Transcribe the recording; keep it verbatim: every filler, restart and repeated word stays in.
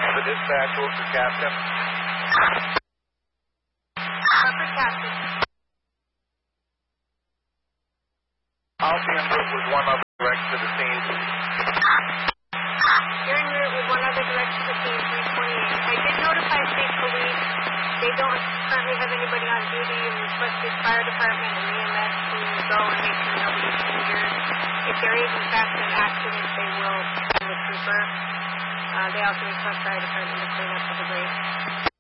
The dispatch for Captain. Upper Captain. I'll be en route with one other direct to the scene. You're en route with one other direct to the scene, three twenty-eight. I did notify state police. They don't currently have anybody on duty and requested fire department and E M S to go and make sure nobody's injured. If there is, in fact, an accident, they will send the trooper. Uh, they also request fire department to clean up the debris.